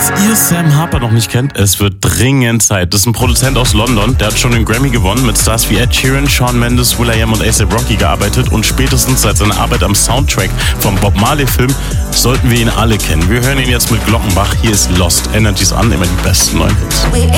Falls ihr Sam Harper noch nicht kennt, es wird dringend Zeit. Das ist ein Produzent aus London, der hat schon den Grammy gewonnen, mit Stars wie Ed Sheeran, Shawn Mendes, will.i.am und A$AP Rocky gearbeitet und spätestens seit seiner Arbeit am Soundtrack vom Bob Marley-Film sollten wir ihn alle kennen. Wir hören ihn jetzt mit Glockenbach. Hier ist Lost. Energies an, immer die besten neuen Hits.